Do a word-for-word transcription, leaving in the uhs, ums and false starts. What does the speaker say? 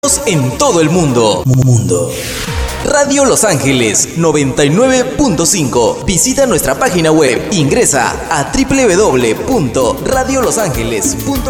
en todo el mundo. Mundo. Radio Los Ángeles noventa y nueve punto cinco. Visita nuestra página web. Ingresa a doble u doble u doble u punto radio los ángeles punto com.